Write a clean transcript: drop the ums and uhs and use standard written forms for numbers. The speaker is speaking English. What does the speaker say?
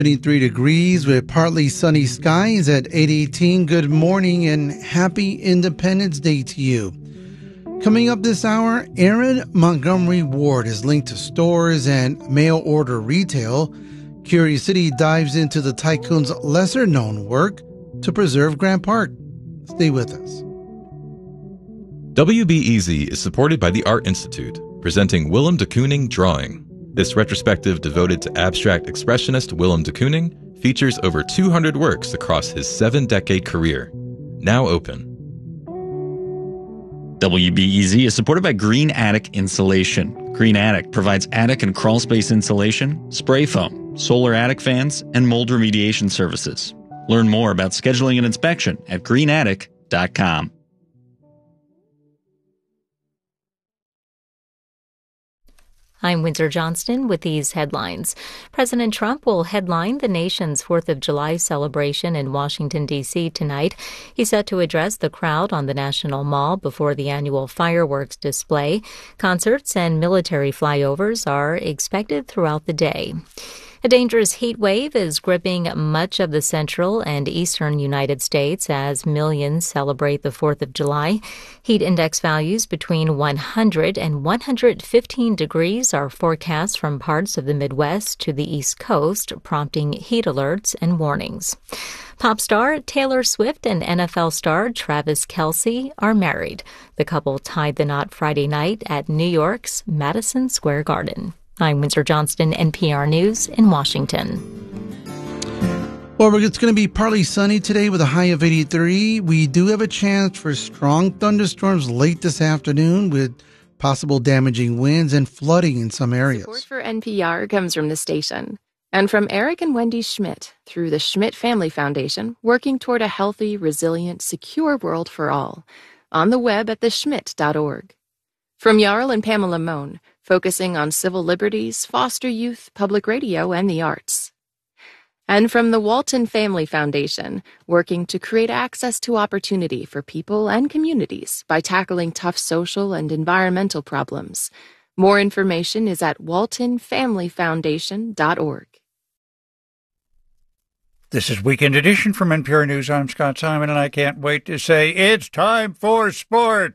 73 degrees with partly sunny skies at 8:18. Good morning and happy Independence Day to you. Coming up this hour, Aaron Montgomery Ward is linked to stores and mail order retail. Curious City dives into the tycoon's lesser-known work to preserve Grant Park. Stay with us. WBEZ is supported by the Art Institute, presenting Willem de Kooning Drawing. This retrospective devoted to abstract expressionist Willem de Kooning features over 200 works across his 7-decade career. Now open. WBEZ is supported by Green Attic Insulation. Green Attic provides attic and crawl space insulation, spray foam, solar attic fans, and mold remediation services. Learn more about scheduling an inspection at greenattic.com. I'm Windsor Johnston with these headlines. President Trump will headline the nation's 4th of July celebration in Washington, D.C. tonight. He's set to address the crowd on the National Mall before the annual fireworks display. Concerts and military flyovers are expected throughout the day. A dangerous heat wave is gripping much of the central and eastern United States as millions celebrate the 4th of July. Heat index values between 100 and 115 degrees are forecast from parts of the Midwest to the East Coast, prompting heat alerts and warnings. Pop star Taylor Swift and NFL star Travis Kelce are married. The couple tied the knot Friday night at New York's Madison Square Garden. I'm Windsor Johnston, NPR News in Washington. Well, it's going to be partly sunny today with a high of 83. We do have a chance for strong thunderstorms late this afternoon with possible damaging winds and flooding in some areas. Support for NPR comes from the station and from Eric and Wendy Schmidt through the Schmidt Family Foundation, working toward a healthy, resilient, secure world for all. On the web at theschmidt.org. From Jarl and Pamela Mohn, focusing on civil liberties, foster youth, public radio, and the arts. And from the Walton Family Foundation, working to create access to opportunity for people and communities by tackling tough social and environmental problems. More information is at waltonfamilyfoundation.org. This is Weekend Edition from NPR News. I'm Scott Simon, and I can't wait to say it's time for sport.